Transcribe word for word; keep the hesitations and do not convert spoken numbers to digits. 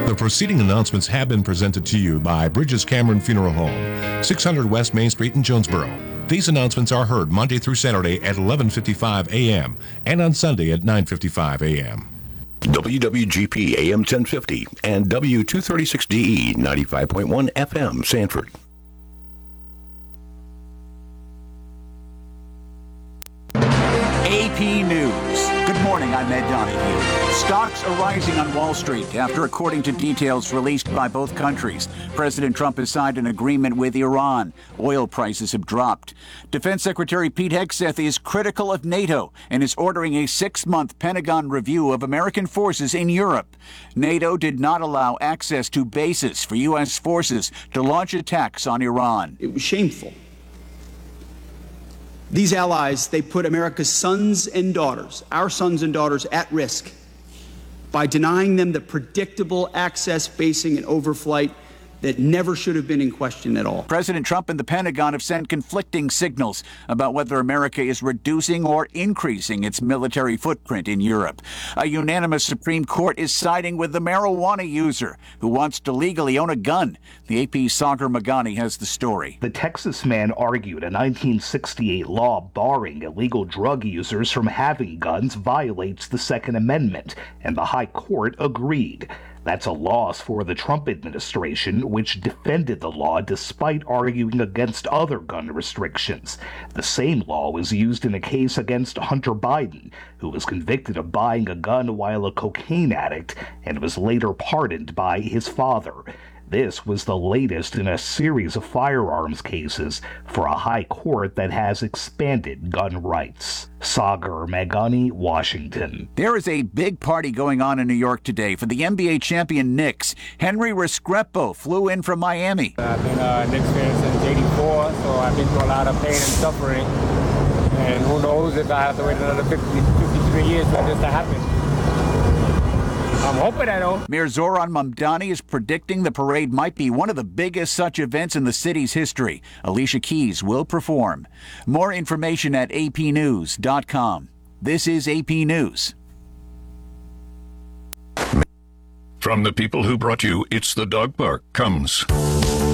The preceding announcements have been presented to you by Bridges Cameron Funeral Home, six hundred West Main Street in Jonesboro. These announcements are heard Monday through Saturday at eleven fifty-five a.m. and on Sunday at nine fifty-five a.m. W W G P A M ten fifty and W two thirty-six D E ninety-five point one F M Sanford. A P News. Good morning, I'm Ed Donahue. Stocks are rising on Wall Street after, according to details released by both countries, President Trump has signed an agreement with Iran. Oil prices have dropped. Defense Secretary Pete Hegseth is critical of NATO and is ordering a six-month Pentagon review of American forces in Europe. NATO did not allow access to bases for U S forces to launch attacks on Iran. It was shameful. These allies, they put America's sons and daughters, our sons and daughters, at risk by denying them the predictable access, basing, and overflight that never should have been in question at all. President Trump and the Pentagon have sent conflicting signals about whether America is reducing or increasing its military footprint in Europe. A unanimous Supreme Court is siding with the marijuana user who wants to legally own a gun. The A P's Sagar Magani has the story. The Texas man argued a nineteen sixty-eight law barring illegal drug users from having guns violates the Second Amendment, and the High Court agreed. That's a loss for the Trump administration, which defended the law despite arguing against other gun restrictions. The same law was used in a case against Hunter Biden, who was convicted of buying a gun while a cocaine addict and was later pardoned by his father. This was the latest in a series of firearms cases for a high court that has expanded gun rights. Sagar Magani, Washington. There is a big party going on in New York today for the N B A champion Knicks. Henry Restrepo flew in from Miami. I've been a Knicks fan since eighty-four, so I've been through a lot of pain and suffering. And who knows if I have to wait another fifty, fifty-three years for this to happen. I'm hoping I don't. Mayor Zoran Mamdani is predicting the parade might be one of the biggest such events in the city's history. Alicia Keys will perform. More information at A P news dot com. This is A P News. From the people who brought you It's the Dog Park comes